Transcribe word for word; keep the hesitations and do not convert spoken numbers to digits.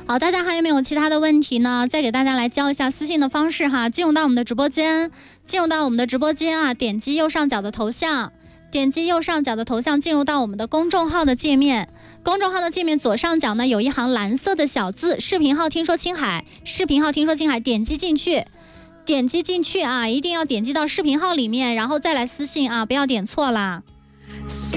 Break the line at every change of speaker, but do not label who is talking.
好，大家还有没有其他的问题呢？再给大家来教一下私信的方式哈。进入到我们的直播间，进入到我们的直播间啊，点击右上角的头像，点击右上角的头像，进入到我们的公众号的界面。公众号的界面左上角呢有一行蓝色的小字，视频号听说青海，视频号听说青海，点击进去。点击进去啊，一定要点击到视频号里面，然后再来私信啊，不要点错啦。